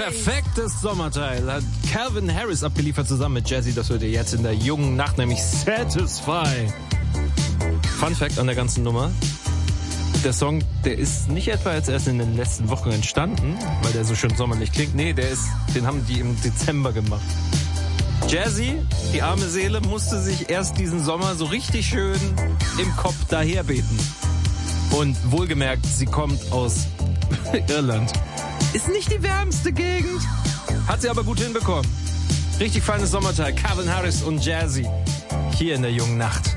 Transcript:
Perfektes Sommerteil hat Calvin Harris abgeliefert zusammen mit Jazzy. Das hört ihr jetzt in der jungen Nacht, nämlich Satisfy. Fun Fact an der ganzen Nummer. Der Song, der ist nicht etwa jetzt erst in den letzten Wochen entstanden, weil der so schön sommerlich klingt. Nee, den haben die im Dezember gemacht. Jazzy, die arme Seele, musste sich erst diesen Sommer so richtig schön im Kopf daherbeten. Und wohlgemerkt, sie kommt aus Irland. Ist nicht die wärmste Gegend. Hat sie aber gut hinbekommen. Richtig feines Sommerteil. Calvin Harris und Jazzy. Hier in der jungen Nacht.